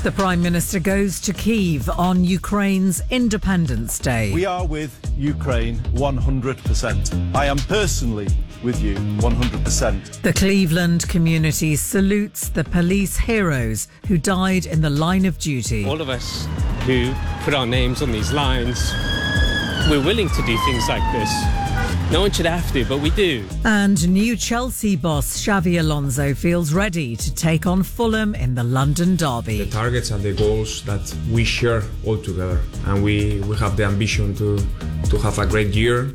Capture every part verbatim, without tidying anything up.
The Prime Minister goes to Kyiv on Ukraine's Independence Day. We are with Ukraine one hundred percent. I am personally with you one hundred percent. The Cleveland community salutes the police heroes who died in the line of duty. All of us who put our names on these lines, we're willing to do things like this. No one should have to, but we do. And new Chelsea boss Xabi Alonso feels ready to take on Fulham in the London derby. The targets and the goals that we share all together, and we, we have the ambition to, to have a great year.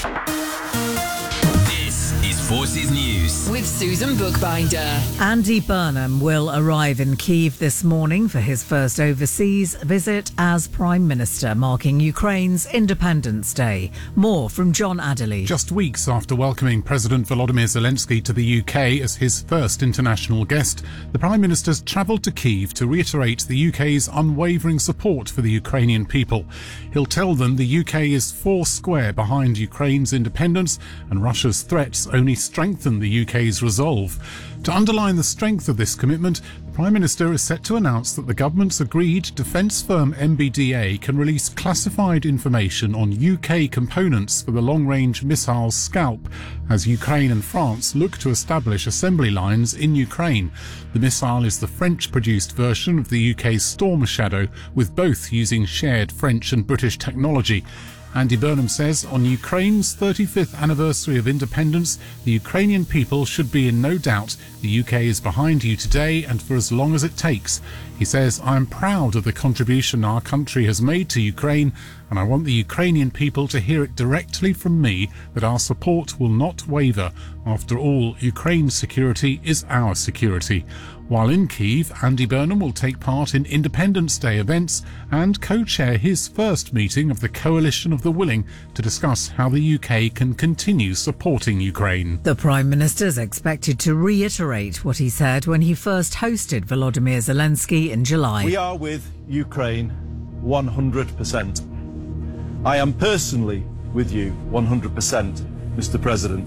Forces News with Susan Bookbinder. Andy Burnham will arrive in Kyiv this morning for his first overseas visit as Prime Minister, marking Ukraine's Independence Day. More from John Adderley. Just weeks after welcoming President Volodymyr Zelensky to the U K as his first international guest, the Prime Minister's travelled to Kyiv to reiterate the U K's unwavering support for the Ukrainian people. He'll tell them the U K is four square behind Ukraine's independence and Russia's threats only strengthen the U K's resolve. To underline the strength of this commitment, the Prime Minister is set to announce that the government's agreed defence firm M B D A can release classified information on U K components for the long-range missile Scalp, as Ukraine and France look to establish assembly lines in Ukraine. The missile is the French-produced version of the U K's Storm Shadow, with both using shared French and British technology. Andy Burnham says on Ukraine's thirty-fifth anniversary of independence, the Ukrainian people should be in no doubt. The U K is behind you today and for as long as it takes. He says, I am proud of the contribution our country has made to Ukraine, and I want the Ukrainian people to hear it directly from me that our support will not waver. After all, Ukraine's security is our security. While in Kyiv, Andy Burnham will take part in Independence Day events and co-chair his first meeting of the Coalition of the Willing to discuss how the U K can continue supporting Ukraine. The Prime Minister is expected to reiterate what he said when he first hosted Volodymyr Zelensky in July. We are with Ukraine one hundred percent. I am personally with you one hundred percent, Mister President.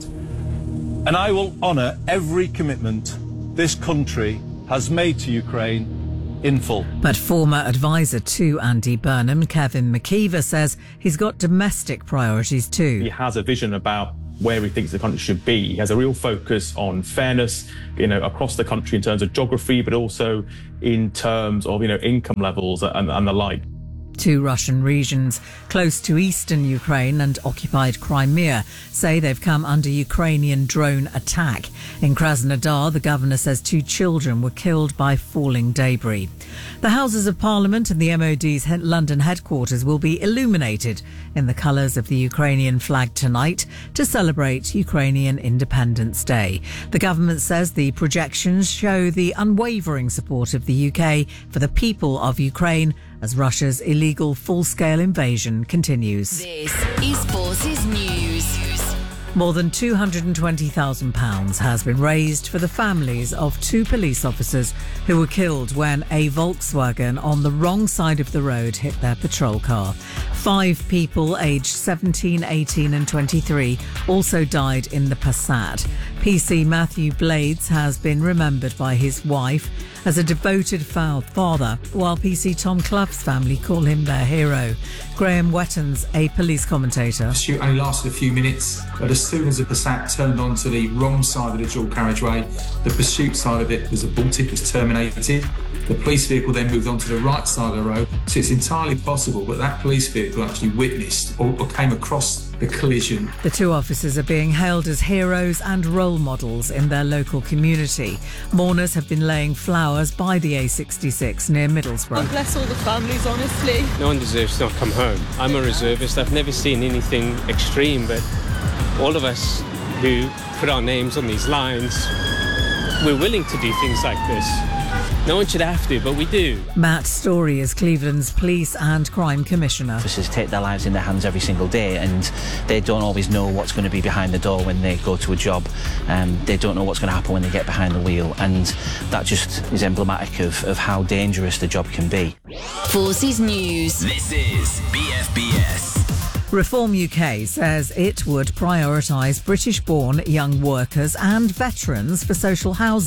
And I will honour every commitment this country has made to Ukraine in full. But former advisor to Andy Burnham, Kevin McKeever, says he's got domestic priorities too. He has a vision about where he thinks the country should be. He has a real focus on fairness, you know, across the country in terms of geography, but also in terms of, you know, income levels and, and the like. Two Russian regions close to eastern Ukraine and occupied Crimea say they've come under Ukrainian drone attack. In Krasnodar, the governor says two children were killed by falling debris. The Houses of Parliament and the M O D's London headquarters will be illuminated in the colours of the Ukrainian flag tonight to celebrate Ukrainian Independence Day. The government says the projections show the unwavering support of the U K for the people of Ukraine as Russia's illegal full-scale invasion continues. This is Forces News. More than two hundred twenty thousand pounds has been raised for the families of two police officers who were killed when a Volkswagen on the wrong side of the road hit their patrol car. Five people aged seventeen, eighteen and twenty-three also died in the Passat. P C Matthew Blades has been remembered by his wife as a devoted father, while P C Tom Clough's family call him their hero. Graham Wetton's a police commentator. The pursuit only lasted a few minutes, but as soon as the Passat turned onto the wrong side of the dual carriageway, the pursuit side of it was aborted, was terminated. The police vehicle then moved onto the right side of the road, so it's entirely possible that that police vehicle actually witnessed or, or came across the collision. The two officers are being hailed as heroes and role models in their local community. Mourners have been laying flowers by the A sixty-six near Middlesbrough. God bless all the families, honestly. No one deserves to not come home. I'm a reservist. I've never seen anything extreme, but all of us who put our names on these lines, we're willing to do things like this. No one should have to, but we do. Matt Story is Cleveland's police and crime commissioner. Officers take their lives in their hands every single day, and they don't always know what's going to be behind the door when they go to a job. Um, they don't know what's going to happen when they get behind the wheel, and that just is emblematic of, of how dangerous the job can be. Forces News. This is B F B S. Reform U K says it would prioritise British-born young workers and veterans for social housing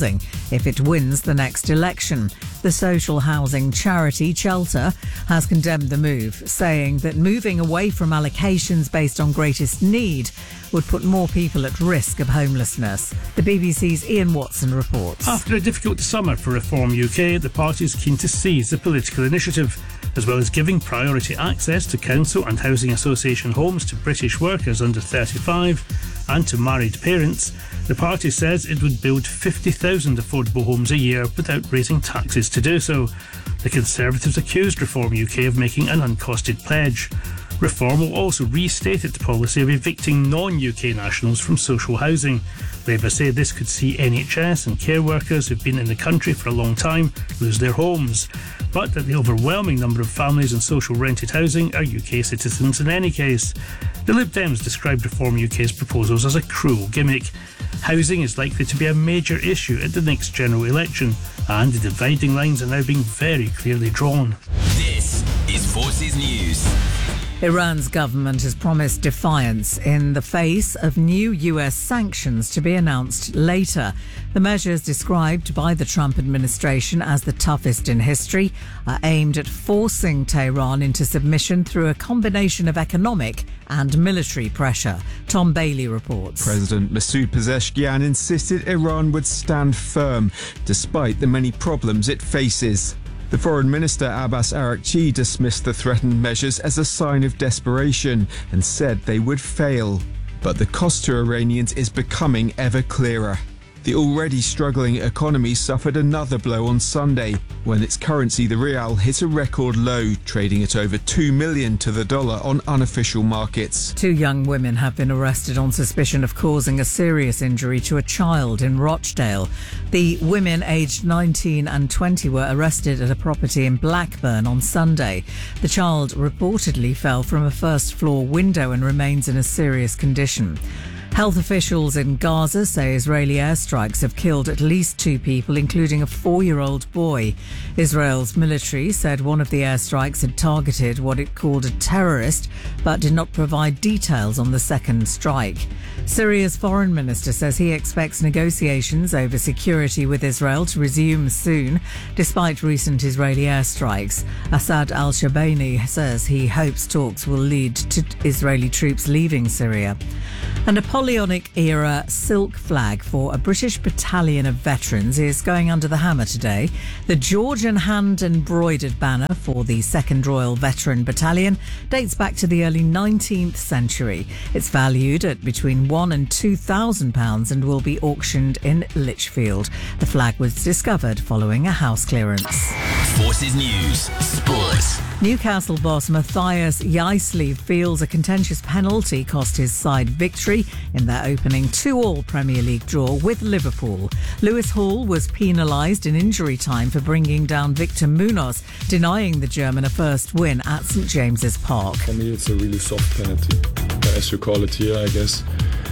if it wins the next election. The social housing charity Shelter has condemned the move, saying that moving away from allocations based on greatest need would put more people at risk of homelessness. The B B C's Ian Watson reports. After a difficult summer for Reform U K, the party is keen to seize the political initiative, as well as giving priority access to council and housing association homes to British workers under thirty-five and to married parents. The party says it would build fifty thousand affordable homes a year without raising taxes to do so. The Conservatives accused Reform U K of making an uncosted pledge. Reform will also restate its policy of evicting non-U K nationals from social housing. Labour say this could see N H S and care workers who've been in the country for a long time lose their homes, but that the overwhelming number of families in social rented housing are U K citizens in any case. The Lib Dems described Reform U K's proposals as a cruel gimmick. Housing is likely to be a major issue at the next general election, and the dividing lines are now being very clearly drawn. This is Forces News. Iran's government has promised defiance in the face of new U S sanctions to be announced later. The measures, described by the Trump administration as the toughest in history, are aimed at forcing Tehran into submission through a combination of economic and military pressure. Tom Bailey reports. President Masoud Pezeshkian insisted Iran would stand firm despite the many problems it faces. The Foreign Minister Abbas Araghchi dismissed the threatened measures as a sign of desperation and said they would fail. But the cost to Iranians is becoming ever clearer. The already struggling economy suffered another blow on Sunday when its currency, the rial, hit a record low, trading at over two million to the dollar on unofficial markets. Two young women have been arrested on suspicion of causing a serious injury to a child in Rochdale. The women, aged nineteen and twenty, were arrested at a property in Blackburn on Sunday. The child reportedly fell from a first-floor window and remains in a serious condition. Health officials in Gaza say Israeli airstrikes have killed at least two people, including a four-year-old boy. Israel's military said one of the airstrikes had targeted what it called a terrorist, but did not provide details on the second strike. Syria's foreign minister says he expects negotiations over security with Israel to resume soon, despite recent Israeli airstrikes. Assad al-Shabani says he hopes talks will lead to Israeli troops leaving Syria. And a Napoleonic-era silk flag for a British battalion of veterans is going under the hammer today. The Georgian hand-embroidered banner for the second Royal Veteran Battalion dates back to the early nineteenth century. It's valued at between one and two thousand pounds and will be auctioned in Lichfield. The flag was discovered following a house clearance. Forces News Sports. Newcastle boss Matthias Yaisley feels a contentious penalty cost his side victory in their opening two-all Premier League draw with Liverpool. Lewis Hall was penalised in injury time for bringing down Victor Munoz, denying the German a first win at St James's Park. For me, it's a really soft penalty, as you call it here, I guess.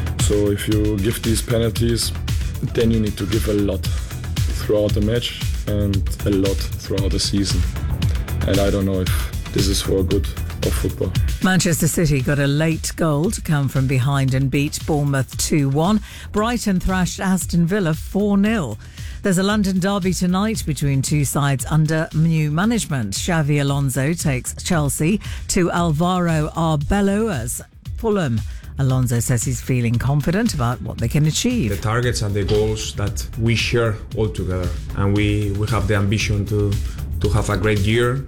So if you give these penalties, then you need to give a lot throughout the match and a lot throughout the season. And I don't know if this is for good of football. Manchester City got a late goal to come from behind and beat Bournemouth two one. Brighton thrashed Aston Villa four nil. There's a London derby tonight between two sides under new management. Xavi Alonso takes Chelsea to Alvaro Arbeloa's Fulham. Alonso says he's feeling confident about what they can achieve. The targets and the goals that we share all together, and we, we have the ambition to, to have a great year.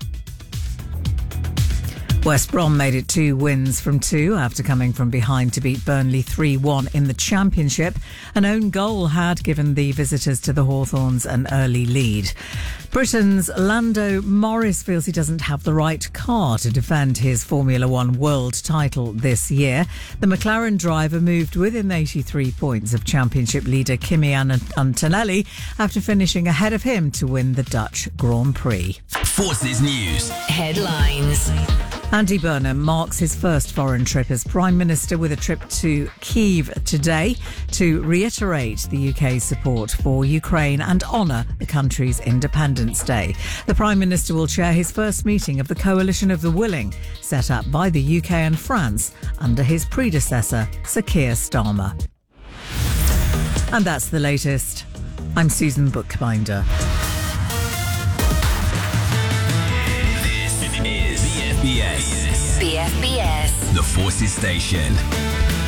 West Brom made it two wins from two after coming from behind to beat Burnley three one in the Championship. An own goal had given the visitors to the Hawthorns an early lead. Britain's Lando Norris feels he doesn't have the right car to defend his Formula One world title this year. The McLaren driver moved within eighty-three points of Championship leader Kimi Antonelli after finishing ahead of him to win the Dutch Grand Prix. Forces News Headlines. Andy Burnham marks his first foreign trip as Prime Minister with a trip to Kyiv today to reiterate the U K's support for Ukraine and honour the country's Independence Day. The Prime Minister will chair his first meeting of the Coalition of the Willing, set up by the U K and France under his predecessor, Sir Keir Starmer. And that's the latest. I'm Susan Bookbinder. This is B F B S. B F B S. The Forces Station.